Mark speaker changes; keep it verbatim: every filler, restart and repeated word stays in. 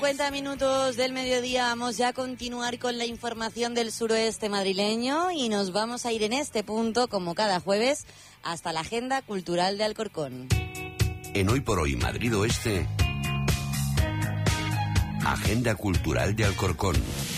Speaker 1: cincuenta minutos del mediodía, vamos ya a continuar con la información del suroeste madrileño y nos vamos a ir en este punto, como cada jueves, hasta la Agenda Cultural de Alcorcón.
Speaker 2: En Hoy por Hoy Madrid Oeste, Agenda Cultural de Alcorcón.